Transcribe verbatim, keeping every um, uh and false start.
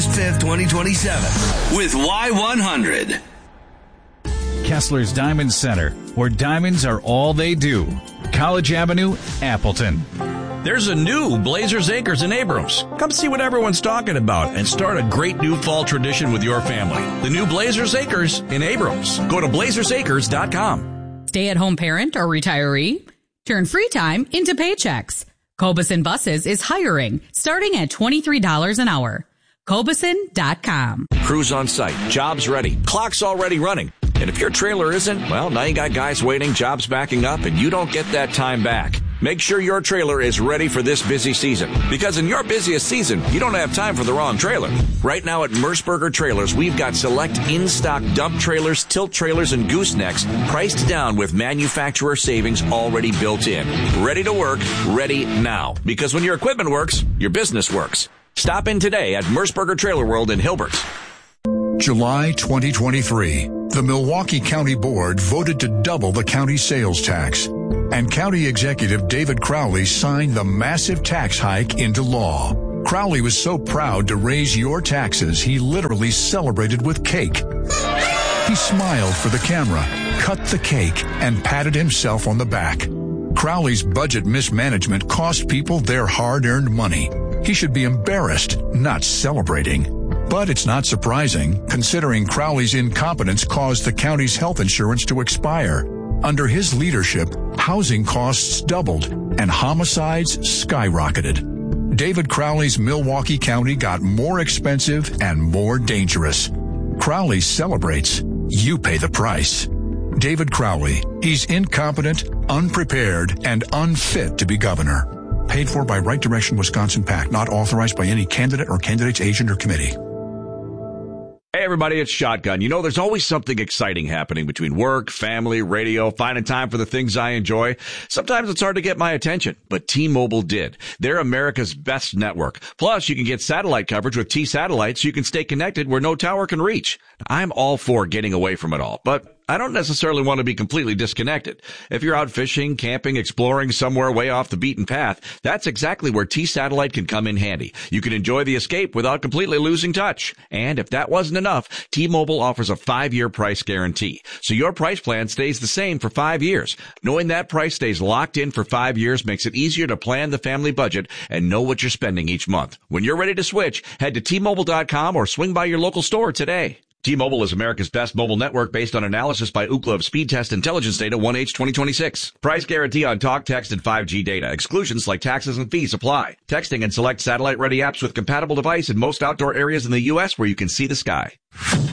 fifth, twenty twenty-seven with Y one hundred. Kessler's Diamond Center, where diamonds are all they do. College Avenue, Appleton. There's a new Blazers Acres in Abrams. Come see what everyone's talking about and start a great new fall tradition with your family. The new Blazers Acres in Abrams. Go to blazers acres dot com. Stay-at-home parent or retiree? Turn free time into paychecks. Cobeson Buses is hiring, starting at twenty-three dollars an hour. Cobeson dot com. Crews on site, jobs ready, clock's already running. And if your trailer isn't, well, now you got guys waiting, jobs backing up, and you don't get that time back. Make sure your trailer is ready for this busy season. Because in your busiest season, you don't have time for the wrong trailer. Right now at Merceburger Trailers, we've got select in-stock dump trailers, tilt trailers, and goosenecks priced down with manufacturer savings already built in. Ready to work, ready now. Because when your equipment works, your business works. Stop in today at Merceburger Trailer World in Hilbert. July twenty twenty-three. The Milwaukee County Board voted to double the county sales tax, and County Executive David Crowley signed the massive tax hike into law. Crowley was so proud to raise your taxes, he literally celebrated with cake. He smiled for the camera, cut the cake, and patted himself on the back. Crowley's budget mismanagement cost people their hard-earned money. He should be embarrassed, not celebrating. But it's not surprising, considering Crowley's incompetence caused the county's health insurance to expire. Under his leadership, housing costs doubled and homicides skyrocketed. David Crowley's Milwaukee County got more expensive and more dangerous. Crowley celebrates. You pay the price. David Crowley. He's incompetent, unprepared, and unfit to be governor. Paid for by Right Direction Wisconsin PAC, not authorized by any candidate or candidate's agent or committee. Hey everybody, it's Shotgun. You know, there's always something exciting happening between work, family, radio, finding time for the things I enjoy. Sometimes it's hard to get my attention, but T-Mobile did. They're America's best network. Plus, you can get satellite coverage with T-Satellite so you can stay connected where no tower can reach. I'm all for getting away from it all, but I don't necessarily want to be completely disconnected. If you're out fishing, camping, exploring somewhere way off the beaten path, that's exactly where T-Satellite can come in handy. You can enjoy the escape without completely losing touch. And if that wasn't enough, T-Mobile offers a five-year price guarantee. So your price plan stays the same for five years. Knowing that price stays locked in for five years makes it easier to plan the family budget and know what you're spending each month. When you're ready to switch, head to T Mobile dot com or swing by your local store today. T-Mobile is America's best mobile network based on analysis by Ookla of speed test intelligence data one H twenty twenty-six. Price guarantee on talk, text, and five G data. Exclusions like taxes and fees apply. Texting and select satellite-ready apps with compatible device in most outdoor areas in the U S where you can see the sky.